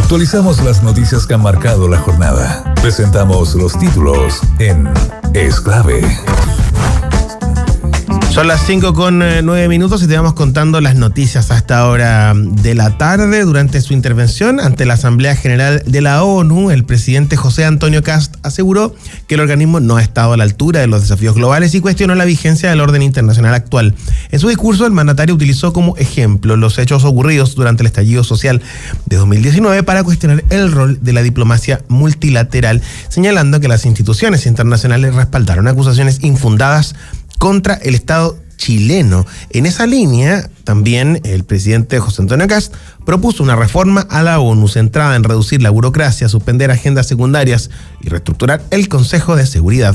Actualizamos las noticias que han marcado la jornada. Presentamos los títulos en Es Clave. Son las 5:09 y te vamos contando las noticias a esta hora de la tarde. Durante su intervención ante la Asamblea General de la ONU, el presidente José Antonio Kast aseguró que el organismo no ha estado a la altura de los desafíos globales y cuestionó la vigencia del orden internacional actual. En su discurso, el mandatario utilizó como ejemplo los hechos ocurridos durante el estallido social de 2019 para cuestionar el rol de la diplomacia multilateral, señalando que las instituciones internacionales respaldaron acusaciones infundadas contra el Estado chileno. En esa línea, también el presidente José Antonio Kast propuso una reforma a la ONU centrada en reducir la burocracia, suspender agendas secundarias y reestructurar el Consejo de Seguridad.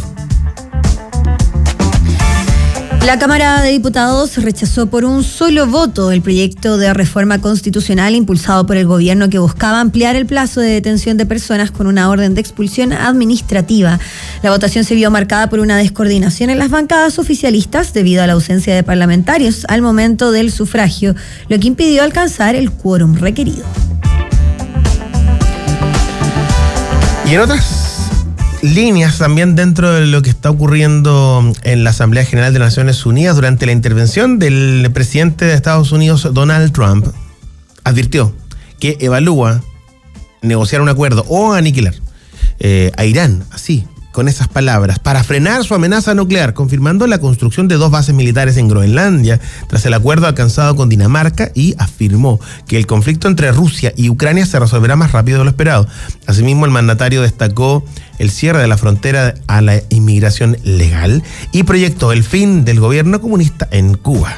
La Cámara de Diputados rechazó por un solo voto el proyecto de reforma constitucional impulsado por el gobierno que buscaba ampliar el plazo de detención de personas con una orden de expulsión administrativa. La votación se vio marcada por una descoordinación en las bancadas oficialistas debido a la ausencia de parlamentarios al momento del sufragio, lo que impidió alcanzar el quórum requerido. Y en otras líneas también dentro de lo que está ocurriendo en la Asamblea General de Naciones Unidas, durante la intervención del presidente de Estados Unidos, Donald Trump, advirtió que evalúa negociar un acuerdo o aniquilar a Irán, así, con esas palabras, para frenar su amenaza nuclear, confirmando la construcción de 2 bases militares en Groenlandia tras el acuerdo alcanzado con Dinamarca, y afirmó que el conflicto entre Rusia y Ucrania se resolverá más rápido de lo esperado. Asimismo, el mandatario destacó el cierre de la frontera a la inmigración legal y proyectó el fin del gobierno comunista en Cuba.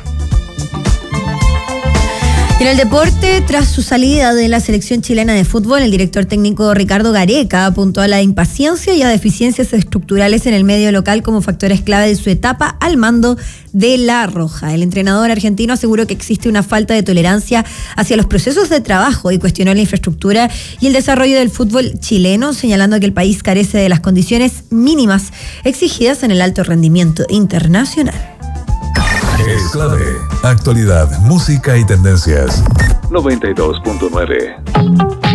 En el deporte, tras su salida de la selección chilena de fútbol, el director técnico Ricardo Gareca apuntó a la impaciencia y a deficiencias estructurales en el medio local como factores clave de su etapa al mando de La Roja. El entrenador argentino aseguró que existe una falta de tolerancia hacia los procesos de trabajo y cuestionó la infraestructura y el desarrollo del fútbol chileno, señalando que el país carece de las condiciones mínimas exigidas en el alto rendimiento internacional. Es Clave. Actualidad, música y tendencias. 92.9.